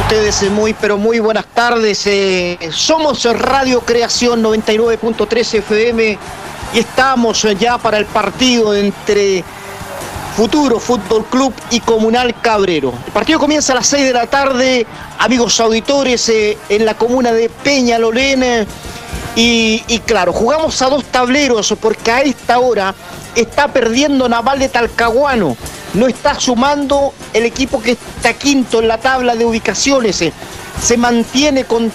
ustedes muy, pero muy buenas tardes. Somos Radio Creación 99.3 FM y estamos ya para el partido entre Futuro Fútbol Club y Comunal Cabrero. El partido comienza a las 6 de la tarde, amigos auditores, en la comuna de Peñalolén. Y claro, jugamos a dos tableros porque a esta hora está perdiendo Naval de Talcahuano. No está sumando el equipo que está quinto en la tabla de ubicaciones. Se mantiene con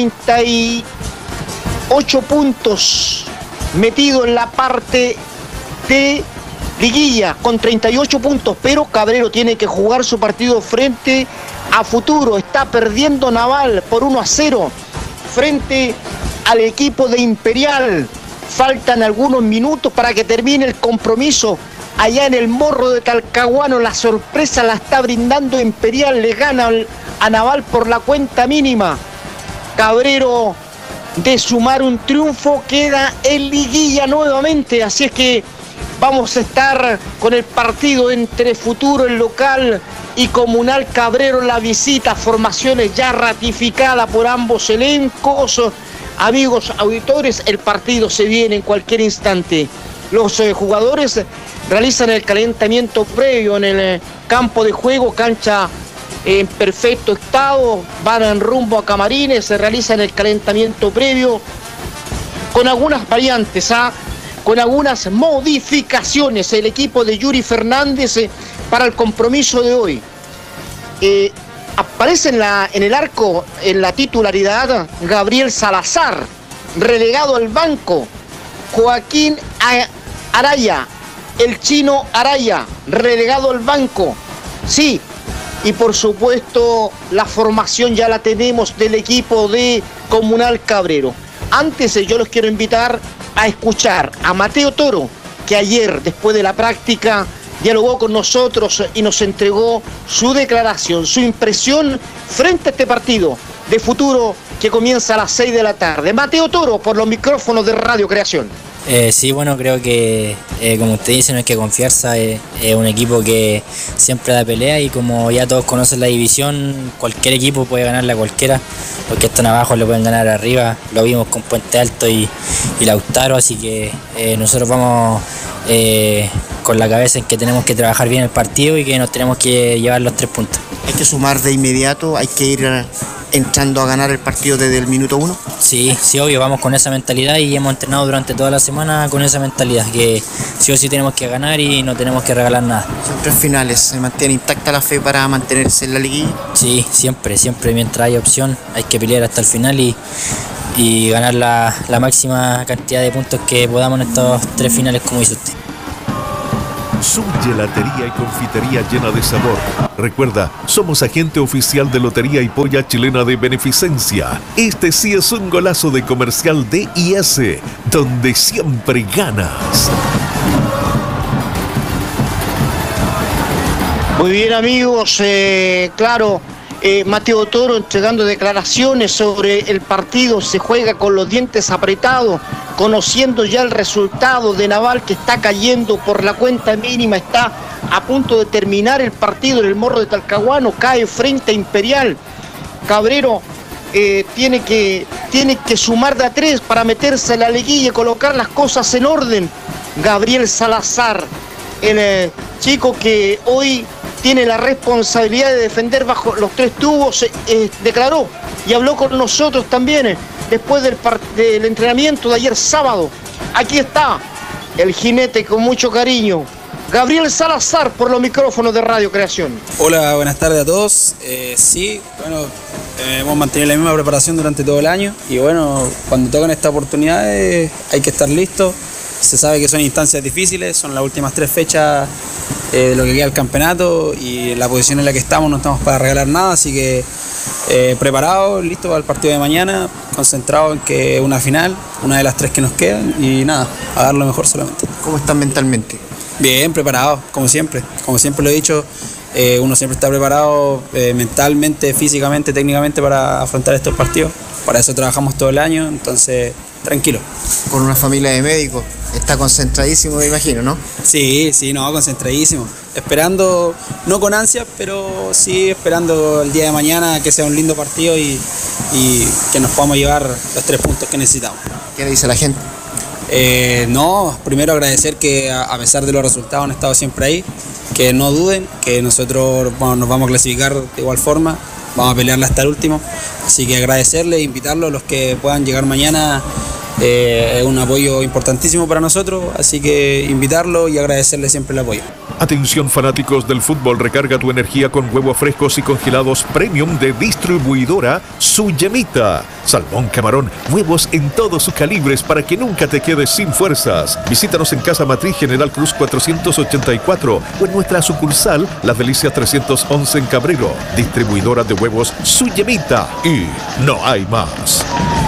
38 puntos metido en la parte de liguilla, con 38 puntos, pero Cabrero tiene que jugar su partido frente a Futuro. Está perdiendo Naval por 1-0 frente al equipo de Imperial. Faltan algunos minutos para que termine el compromiso. Allá en el Morro de Talcahuano la sorpresa la está brindando Imperial, le gana a Naval por la cuenta mínima. Cabrero, de sumar un triunfo, queda en liguilla nuevamente, así es que vamos a estar con el partido entre Futuro, el local, y Comunal Cabrero, la visita. Formaciones ya ratificadas por ambos elencos. Amigos auditores, el partido se viene en cualquier instante. Los jugadores realizan el calentamiento previo en el campo de juego, cancha en perfecto estado, van en rumbo a camarines, se realizan el calentamiento previo con algunas variantes, con algunas modificaciones. El equipo de Yuri Fernández para el compromiso de hoy. Aparece en el arco, en la titularidad, Gabriel Salazar, relegado al banco. Joaquín Araya, el chino Araya, relegado al banco. Sí, y por supuesto la formación ya la tenemos del equipo de Comunal Cabrero. Antes yo los quiero invitar a escuchar a Mateo Toro, que ayer, después de la práctica, dialogó con nosotros y nos entregó su declaración, su impresión frente a este partido de Futuro que comienza a las 6 de la tarde. Mateo Toro, por los micrófonos de Radio Creación. Sí, bueno, creo que como usted dice, no hay que confiarse, es un equipo que siempre da pelea y como ya todos conocen la división, cualquier equipo puede ganarle a cualquiera, los que están abajo le pueden ganar arriba, lo vimos con Puente Alto y Lautaro, así que nosotros vamos con la cabeza en que tenemos que trabajar bien el partido y que nos tenemos que llevar los 3 puntos. Hay que sumar de inmediato, hay que ir entrando a ganar el partido desde el minuto 1. Sí, obvio, vamos con esa mentalidad y hemos entrenado durante toda la semana con esa mentalidad, que sí o sí tenemos que ganar y no tenemos que regalar nada. Son 3 finales, ¿se mantiene intacta la fe para mantenerse en la liguilla? Sí, siempre, mientras hay opción hay que pelear hasta el final y ganar la máxima cantidad de puntos que podamos en estos 3 finales, como dice usted. Su gelatería y confitería llena de sabor. Recuerda, somos agente oficial de Lotería y Polla Chilena de Beneficencia. Este sí es un golazo de comercial DIS, donde siempre ganas. Muy bien, amigos, claro, Mateo Toro entregando declaraciones sobre el partido. Se juega con los dientes apretados, conociendo ya el resultado de Naval, que está cayendo por la cuenta mínima, está a punto de terminar el partido en el Morro de Talcahuano, cae frente a Imperial. Cabrero tiene que sumar de a 3 para meterse en la liguilla y colocar las cosas en orden. Gabriel Salazar, el chico que hoy tiene la responsabilidad de defender bajo los 3 tubos, declaró y habló con nosotros también después del entrenamiento de ayer sábado. Aquí está el jinete con mucho cariño, Gabriel Salazar, por los micrófonos de Radio Creación. Hola, buenas tardes a todos. Sí, bueno, hemos mantenido la misma preparación durante todo el año y bueno, cuando tocan esta oportunidad hay que estar listos. Se sabe que son instancias difíciles, son las últimas 3 fechas de lo que queda del campeonato y en la posición en la que estamos no estamos para regalar nada, así que preparados, listos para el partido de mañana, concentrados en que una final, una de las 3 que nos quedan y nada, a dar lo mejor solamente. ¿Cómo están mentalmente? Bien, preparados, como siempre lo he dicho, uno siempre está preparado mentalmente, físicamente, técnicamente para afrontar estos partidos, para eso trabajamos todo el año, entonces tranquilo. Con una familia de médicos, está concentradísimo, me imagino, ¿no? Sí, no, concentradísimo. esperando, no con ansias, pero sí esperando el día de mañana que sea un lindo partido y que nos podamos llevar los 3 puntos que necesitamos. ¿Qué le dice la gente? No, primero agradecer que a pesar de los resultados han estado siempre ahí, que no duden, que nosotros nos vamos a clasificar de igual forma, vamos a pelearla hasta el último, así que agradecerles, invitarlos a los que puedan llegar mañana. Es un apoyo importantísimo para nosotros, así que invitarlo y agradecerle siempre el apoyo. Atención fanáticos del fútbol, recarga tu energía con huevos frescos y congelados premium de distribuidora Su Yemita. Salmón, camarón, huevos en todos sus calibres para que nunca te quedes sin fuerzas. Visítanos en Casa Matriz General Cruz 484 o en nuestra sucursal Las Delicias 311 en Cabrero. Distribuidora de huevos Su Yemita. Y no hay más.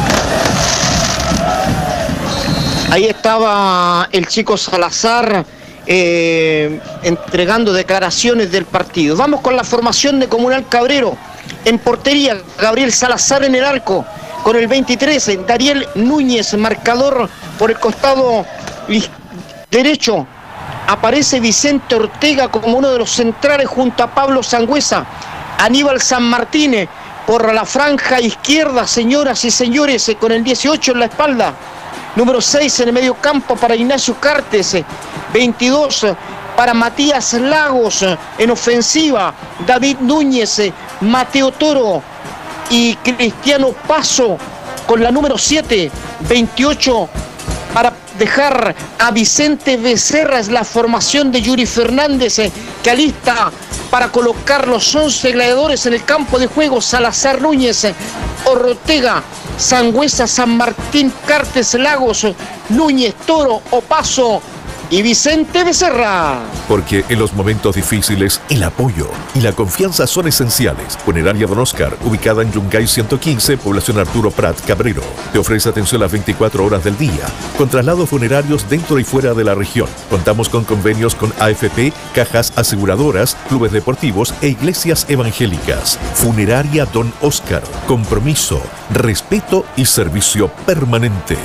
Ahí estaba el chico Salazar entregando declaraciones del partido. Vamos con la formación de Comunal Cabrero. En portería, Gabriel Salazar en el arco. Con el 23, Dariel Núñez, marcador por el costado derecho. Aparece Vicente Ortega como uno de los centrales junto a Pablo Sangüesa. Aníbal San Martín por la franja izquierda, señoras y señores, con el 18 en la espalda. Número 6 en el medio campo para Ignacio Cartes, 22 para Matías Lagos, en ofensiva David Núñez, Mateo Toro y Cristiano Paso con la número 7, 28 para dejar a Vicente Becerra. Es la formación de Yuri Fernández que alista para colocar los 11 gladiadores en el campo de juego. Salazar, Núñez, Ortega, Sangüesa, San Martín, Cartes, Lagos, Núñez, Toro, Opaso y Vicente Becerra. Porque en los momentos difíciles, el apoyo y la confianza son esenciales. Funeraria Don Oscar, ubicada en Yungay 115, población Arturo Prat, Cabrero. Te ofrece atención las 24 horas del día, con traslados funerarios dentro y fuera de la región. Contamos con convenios con AFP, cajas aseguradoras, clubes deportivos e iglesias evangélicas. Funeraria Don Oscar. Compromiso, respeto y servicio permanente.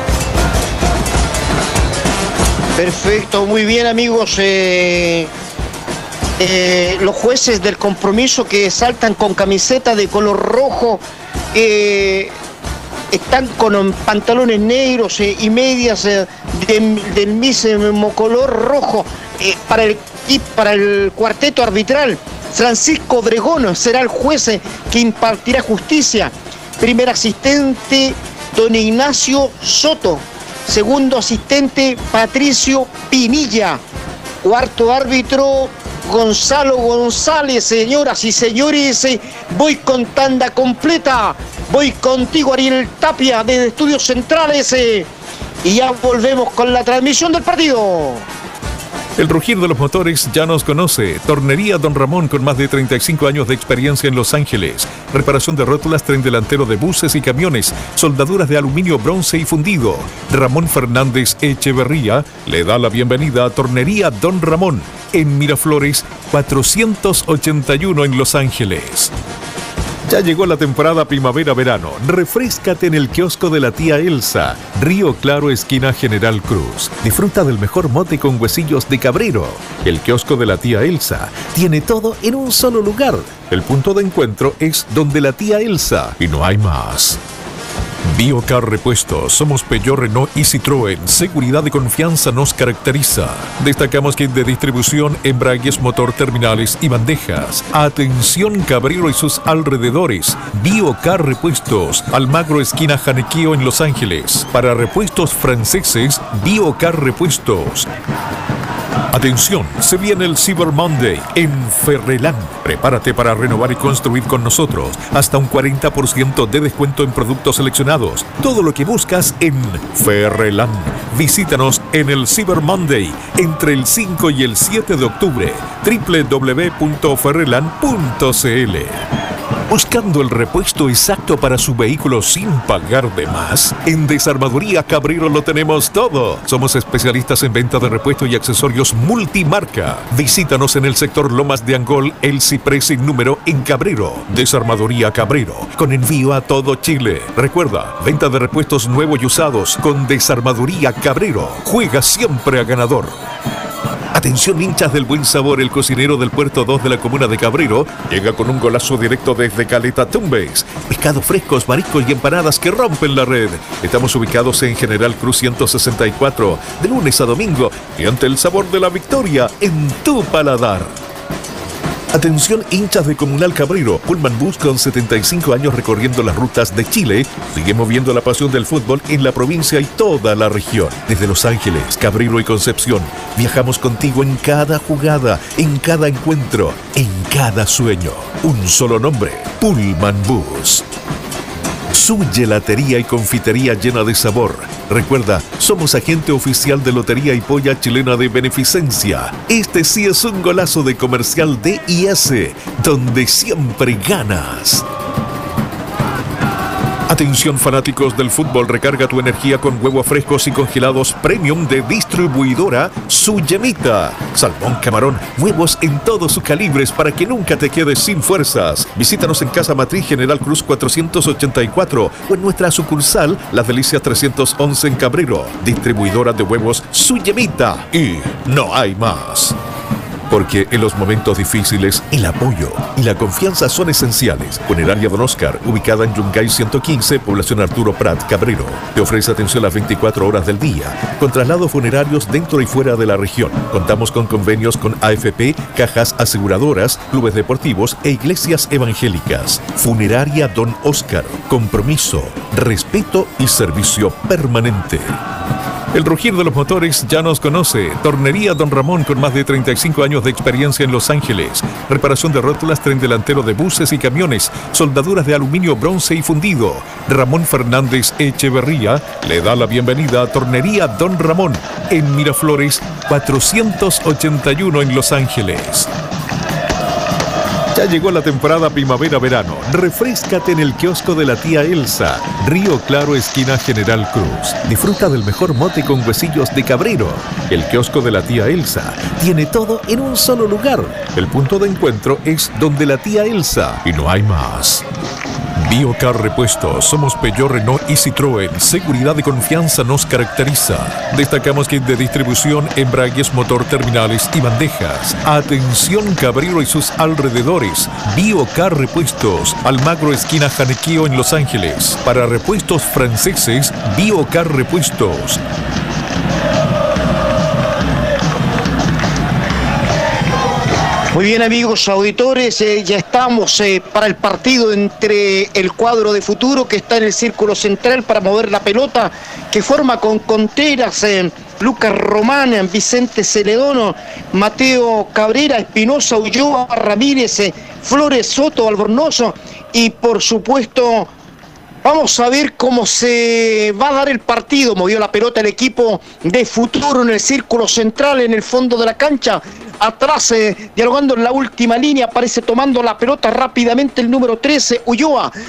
Perfecto, muy bien, amigos. Los jueces del compromiso que saltan con camiseta de color rojo están con pantalones negros y medias del mismo color rojo. Para el cuarteto arbitral, Francisco Obregón será el juez que impartirá justicia. Primer asistente, don Ignacio Soto. Segundo asistente, Patricio Pinilla. Cuarto árbitro, Gonzalo González. Señoras y señores, voy con tanda completa. Voy contigo, Ariel Tapia, desde Estudios Centrales. Y ya volvemos con la transmisión del partido. El rugir de los motores ya nos conoce. Tornería Don Ramón, con más de 35 años de experiencia en Los Ángeles. Reparación de rótulas, tren delantero de buses y camiones, soldaduras de aluminio, bronce y fundido. Ramón Fernández Echeverría le da la bienvenida a Tornería Don Ramón, en Miraflores 481 en Los Ángeles. Ya llegó la temporada primavera-verano. Refréscate en el kiosco de la tía Elsa, Río Claro, esquina General Cruz. Disfruta del mejor mote con huesillos de Cabrero. El kiosco de la tía Elsa tiene todo en un solo lugar. El punto de encuentro es donde la tía Elsa y no hay más. Biocar Repuestos. Somos Peugeot, Renault y Citroën. Seguridad y confianza nos caracteriza. Destacamos kit de distribución, embragues, motor, terminales y bandejas. Atención Cabrero y sus alrededores. Biocar Repuestos. Almagro, esquina Janequeo en Los Ángeles. Para repuestos franceses, Biocar Repuestos. Atención, se viene el Cyber Monday en Ferrelán. Prepárate para renovar y construir con nosotros. Hasta un 40% de descuento en productos seleccionados. Todo lo que buscas en Ferrelán. Visítanos en el Cyber Monday entre el 5 y el 7 de octubre. www.ferrelan.cl. ¿Buscando el repuesto exacto para su vehículo sin pagar de más? En Desarmadoría Cabrero lo tenemos todo. Somos especialistas en venta de repuestos y accesorios multimarca. Visítanos en el sector Lomas de Angol, El Ciprés sin número en Cabrero. Desarmadoría Cabrero, con envío a todo Chile. Recuerda, venta de repuestos nuevos y usados con Desarmadoría Cabrero. Juega siempre a ganador. Atención hinchas del buen sabor, el cocinero del Puerto 2 de la comuna de Cabrero llega con un golazo directo desde Caleta Tumbes. Pescados frescos, mariscos y empanadas que rompen la red. Estamos ubicados en General Cruz 164, de lunes a domingo, y ante el sabor de la victoria en tu paladar. Atención hinchas de Comunal Cabrero, Pullman Bus con 75 años recorriendo las rutas de Chile, sigue moviendo la pasión del fútbol en la provincia y toda la región. Desde Los Ángeles, Cabrero y Concepción, viajamos contigo en cada jugada, en cada encuentro, en cada sueño. Un solo nombre, Pullman Bus. Su gelatería y confitería llena de sabor. Recuerda, somos agente oficial de Lotería y Polla Chilena de Beneficencia. Este sí es un golazo de comercial DIS, donde siempre ganas. Atención fanáticos del fútbol, recarga tu energía con huevos frescos y congelados premium de distribuidora Su Yemita. Salmón, camarón, huevos en todos sus calibres para que nunca te quedes sin fuerzas. Visítanos en Casa Matriz General Cruz 484 o en nuestra sucursal Las Delicias 311 en Cabrero. Distribuidora de huevos Su Yemita. Y no hay más. Porque en los momentos difíciles, el apoyo y la confianza son esenciales. Funeraria Don Oscar, ubicada en Yungay 115, población Arturo Prat, Cabrero. Te ofrece atención las 24 horas del día, con traslados funerarios dentro y fuera de la región. Contamos con convenios con AFP, cajas aseguradoras, clubes deportivos e iglesias evangélicas. Funeraria Don Oscar, compromiso, respeto y servicio permanente. El rugir de los motores ya nos conoce. Tornería Don Ramón, con más de 35 años de experiencia en Los Ángeles. Reparación de rótulas, tren delantero de buses y camiones, soldaduras de aluminio, bronce y fundido. Ramón Fernández Echeverría le da la bienvenida a Tornería Don Ramón en Miraflores 481 en Los Ángeles. Ya llegó la temporada primavera-verano. Refréscate en el kiosco de la tía Elsa, Río Claro, esquina General Cruz. Disfruta del mejor mote con huesillos de Cabrero. El kiosco de la tía Elsa tiene todo en un solo lugar. El punto de encuentro es donde la tía Elsa y no hay más. Biocar Repuestos, somos Peugeot, Renault y Citroën. Seguridad y confianza nos caracteriza. Destacamos kit de distribución, embragues, motor, terminales y bandejas. Atención Cabrero y sus alrededores. Biocar Repuestos, Almagro esquina Janequeo en Los Ángeles. Para repuestos franceses, Biocar Repuestos. Muy bien, amigos auditores, ya estamos para el partido entre el cuadro de Futuro, que está en el círculo central para mover la pelota, que forma con Contreras, Lucas Román, Vicente Celedón, Mateo Cabrera, Espinosa, Ulloa, Ramírez, Flores, Soto, Albornoz y por supuesto vamos a ver cómo se va a dar el partido. Movió la pelota el equipo de Futuro en el círculo central, en el fondo de la cancha. Atrás, dialogando en la última línea, aparece tomando la pelota rápidamente el número 13, Ulloa.